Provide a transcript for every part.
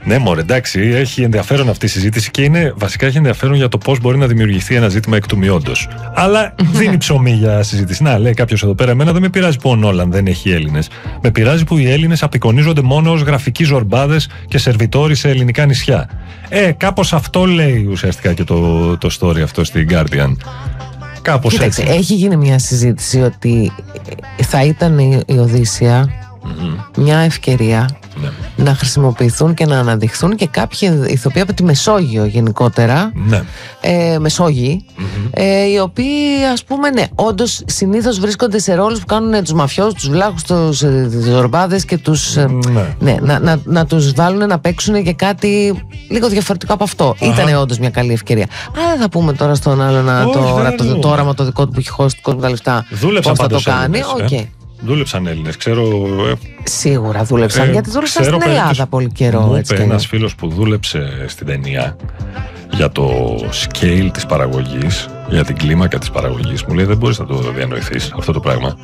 Ναι, μωρέ, εντάξει, έχει ενδιαφέρον αυτή η συζήτηση και βασικά έχει ενδιαφέρον για το πώς μπορεί να δημιουργηθεί ένα ζήτημα εκ του μειόντος. Αλλά δίνει ψωμί για συζήτηση. Να, λέει κάποιος εδώ πέρα, εμένα δεν με πειράζει που ο Νόλαν δεν έχει Έλληνες. Με πειράζει που οι Έλληνες απεικονίζονται μόνο ως γραφικοί ζορμπάδες και σερβιτόροι σε ελληνικά νησιά. Κάπως αυτό λέει ουσιαστικά και το story αυτό στην Guardian. Κάπως κοίταξε, έτσι. έχει γίνει μια συζήτηση ότι θα ήταν η Οδύσσια μια ευκαιρία να χρησιμοποιηθούν και να αναδειχθούν και κάποιοι ηθοποιοί από τη Μεσόγειο γενικότερα, Μεσόγειοι, οι οποίοι, ας πούμε, ναι, όντως συνήθως βρίσκονται σε ρόλους που κάνουν τους μαφιόζους, τους βλάχους, τους ζορμπάδες και τους να τους βάλουν να παίξουν για κάτι λίγο διαφορετικό από αυτό. Ήτανε όντως μια καλή ευκαιρία. Αλλά θα πούμε τώρα στον άλλο το όραμα το δικό του που έχει χώσει κόσμο τα λεφτά, πώς θα το κάνει. Δούλεψαν Έλληνες, ξέρω. Σίγουρα δούλεψαν, γιατί δούλεψαν στην Ελλάδα πολύ καιρό. Μου είπε ένας φίλος που δούλεψε στην ταινία για το scale της παραγωγής, για την κλίμακα της παραγωγής. Μου λέει δεν μπορείς να το διανοηθείς αυτό το πράγμα.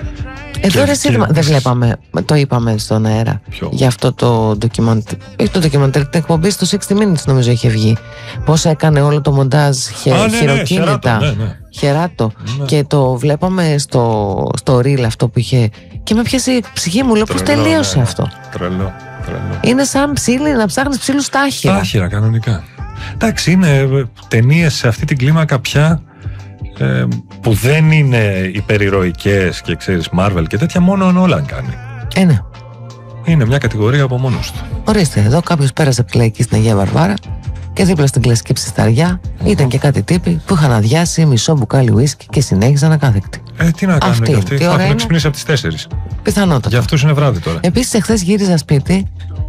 Εδώ δεν βλέπαμε, το είπαμε στον αέρα. Ποιο? Για αυτό το ντοκιμαντέρ. Όχι το ντοκιμαντέρ, την εκπομπή στο 60 Minutes νομίζω είχε βγει. Πώς έκανε όλο το μοντάζ χειροκίνητα. Χεράτο. Ναι. Και το βλέπαμε στο reel αυτό που είχε. Και με πιάσε η ψυχή μου, λέω πώς τελείωσε αυτό. Τρελό. Είναι σαν ψήλι να ψάχνεις ψήλους στα άχυρα. Στα άχυρα, κανονικά. Εντάξει, είναι ταινίες σε αυτή την κλίμακα πια. Που δεν είναι υπερηρωικές και ξέρεις Marvel και τέτοια, μόνο ο Νόλαν κάνει. Ναι. Είναι μια κατηγορία από μόνος του. Ορίστε, εδώ κάποιος πέρασε από τη λαϊκή στην Αγία Βαρβάρα και δίπλα στην κλασική ψισταριά ήταν και κάτι τύποι που είχαν αδειάσει μισό μπουκάλι ουίσκι και συνέχιζαν ακάθεκτοι. Τι να κάνουν και αυτοί, θα έχουν ξυπνήσει από τις 4. Πιθανότατα. Για αυτούς είναι βράδυ τώρα. Επίσης, εχθές γύριζα σπίτι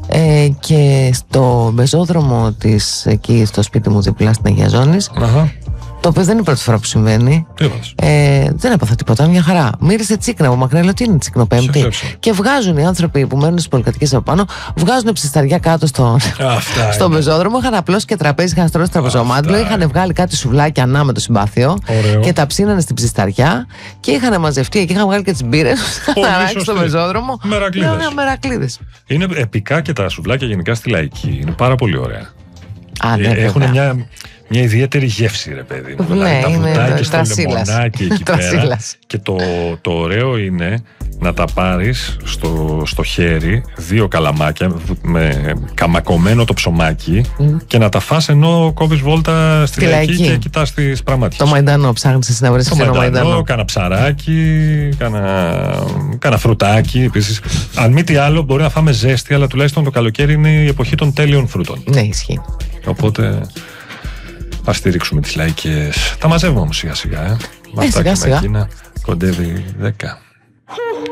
και στο πεζόδρομο της, εκεί στο σπίτι μου δίπλα στην Αγία Ζώνης, το οποίο δεν είναι η πρώτη φορά που συμβαίνει. Δεν έπαθα τίποτα, μια χαρά. Μύρισε τσίκνα από μακριά, λέω τι είναι τσίκνο Πέμπτη. Και βγάζουν οι άνθρωποι που μένουν στις πολυκατοικίες από πάνω, βγάζουν ψισταριά κάτω στον πεζόδρομο. Είχαν απλώσει και τραπέζι, είχαν στρώσει τραπεζομάντλο, είχαν βγάλει κάτι σουβλάκια ανά με το συμπάθειο. Και τα ψήνανε στην ψισταριά και είχαν μαζευτεί και είχαν βγάλει και τις μπύρες στον πεζόδρομο. Μερακλείδες. Είναι επικά και τα σουβλάκια γενικά στη λαϊκή. Είναι πάρα πολύ ωραία. Έχουν μια ιδιαίτερη γεύση, ρε παιδί μου. Ναι, τα βουτάκια στο τρασίλας. λεμονάκι εκεί πέρα. Και το ωραίο είναι να τα πάρεις στο χέρι, 2 καλαμάκια με καμακωμένο το ψωμάκι και να τα φας ενώ κόβεις βόλτα στη λαϊκή και κοιτάς τις πραμάτιες. Το μαϊντανό, ψάχνεις εσύ να βρεις το μαϊντανό. Κάνα ψαράκι, κάνα φρουτάκι. Επίσης, αν μη τι άλλο, μπορεί να φάμε ζέστη, αλλά τουλάχιστον το καλοκαίρι είναι η εποχή των τέλειων φρούτων. Ναι, ισχύει. Οπότε ας στηρίξουμε τις λαϊκές. Τα μαζεύουμε όμως σιγά σιγά. Με αυτά και με εκείνα κοντεύει 10.